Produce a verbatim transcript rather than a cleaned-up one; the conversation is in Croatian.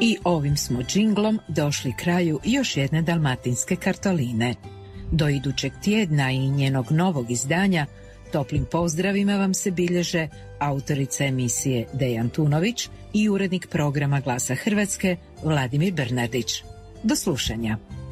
I ovim smo džinglom došli kraju još jedne dalmatinske kartoline. Do idućeg tjedna i njenog novog izdanja toplim pozdravima vam se bilježe autorica emisije Dejan Tunović i urednik programa Glasa Hrvatske Vladimir Bernardić. Do slušanja.